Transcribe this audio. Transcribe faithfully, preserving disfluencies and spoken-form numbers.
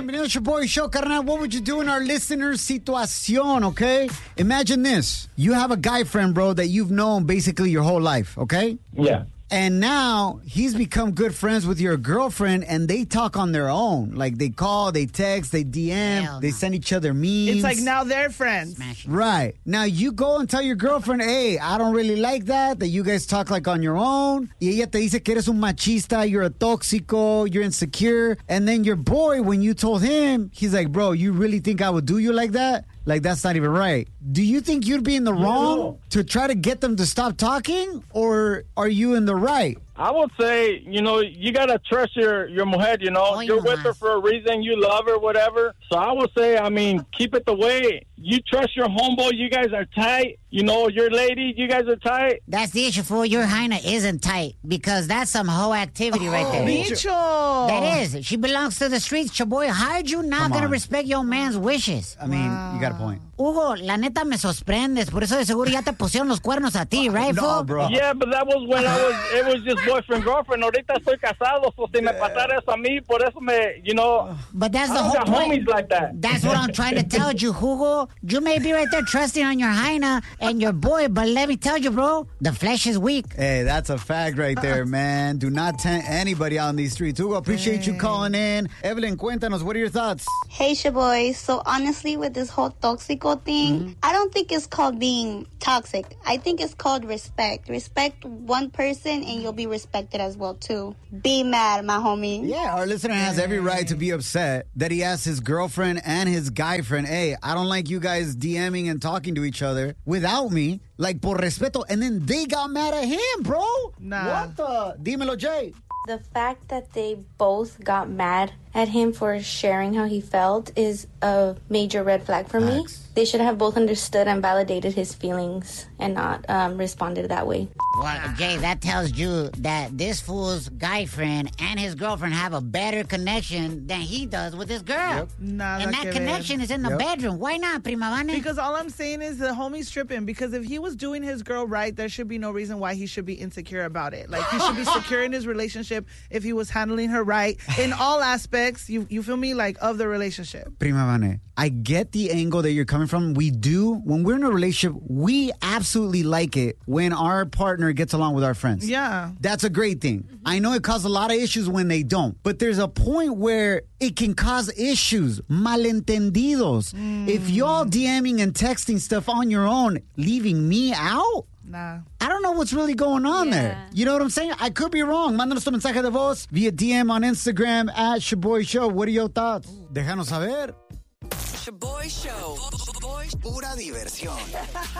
bienvenido a your boy show, carnal. What would you do in our listener situación, okay? Imagine this. You have a guy friend, bro, that you've known basically your whole life, okay? Yeah. And now he's become good friends with your girlfriend, and they talk on their own. Like, they call, they text, they D M, Hell they no. send each other memes. It's like now they're friends. Smash it. Right. Now you go and tell your girlfriend, hey, I don't really like that, that you guys talk like on your own. Y ella te dice que eres un machista, you're a tóxico, you're insecure. And then your boy, when you told him, he's like, bro, you really think I would do you like that? Like, that's not even right. Do you think you'd be in the wrong No. to try to get them to stop talking? Or are you in the right? I would say, you know, you got to trust your, your mujer, you know. Oh, You're you with her must. for a reason. You love her, whatever. So I would say, I mean, keep it the way. You trust your homeboy. You guys are tight. You know, your lady, you guys are tight. That's the issue, fool. Your hyena isn't tight because that's some hoe activity right there. Micho. That is. She belongs to the streets, chaboy. How are you not Come going to on. respect your man's wishes? I mean, you got a point. Hugo, la neta me sorprendes. Por eso de seguro ya te pusieron los cuernos a ti, right, No, fool? bro. Yeah, but that was when I was, it was just boyfriend, girlfriend. Ahorita estoy casado, so si me pasara eso a mí, por eso me, you know, But that's I the don't whole got point. homies like that. That's what I'm trying to tell you, Hugo. You may be right there trusting on your hyena and your boy, but let me tell you, bro, the flesh is weak. Hey, that's a fact right there, man. Do not tempt anybody out on these streets. Hugo, appreciate you calling in. Evelyn, cuéntanos, what are your thoughts? Hey, Shaboy. So honestly, with this whole toxico thing, I don't think it's called being toxic. I think it's called respect. Respect one person and you'll be respected as well, too. Be mad, my homie. Yeah, our listener has every right to be upset that he asked his girlfriend and his guy friend, hey, I don't like you guys DMing and talking to each other without me, like por respeto, and then they got mad at him, bro. Nah. What the? Dímelo, Jay. The fact that they both got mad at him for sharing how he felt is a major red flag for me. Facts. They should have both understood and validated his feelings and not um, responded that way. Well, Jay, that tells you that this fool's guy friend and his girlfriend have a better connection than he does with his girl. Yep. Nada And que that ver. connection is in the Yep. bedroom. Why not, Prima Vane? Because all I'm saying is the homie's tripping. Because if he was doing his girl right, there should be no reason why he should be insecure about it. Like, he should be secure in his relationship if he was handling her right in all aspects, you you feel me, like, of the relationship. Prima Vane, I get the angle that you're coming from. We do. When we're in a relationship, we absolutely like it when our partner gets along with our friends. Yeah. That's a great thing. I know it causes a lot of issues when they don't, but there's a point where it can cause issues, malentendidos. If y'all DMing and texting stuff on your own, leaving me out, Nah. I don't know what's really going on Yeah. there. You know what I'm saying? I could be wrong. Mándanos tu mensaje de voz via D M on Instagram at Shaboy Show. What are your thoughts? Déjanos saber. Shaboy Show. Pura diversión.